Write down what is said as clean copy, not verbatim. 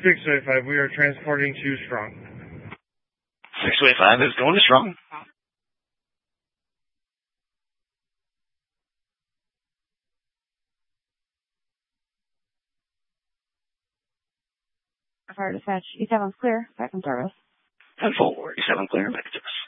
6-5, we are transporting to Strong. 6-5 is going to Strong. Fire dispatch, E7's clear, back in service. 10-4, E7 clear, back in service.